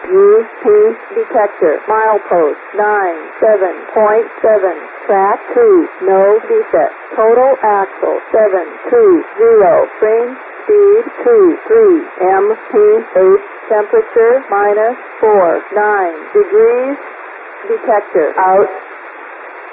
UP detector. Milepost 97.7. Track 2. No defect. Total axle 720. Train speed 23. MP8. Temperature -4. 9 degrees. Detector out.